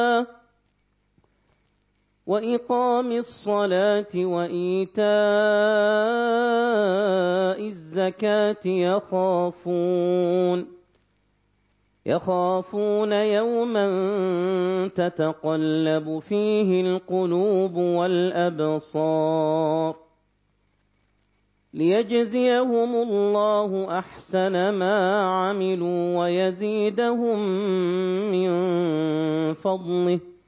وإقام الصلاة وإيتاء الزكاة يخافون يوما تتقلب فيه القلوب والأبصار ليجزيهم الله أحسن ما عملوا ويزيدهم من فضله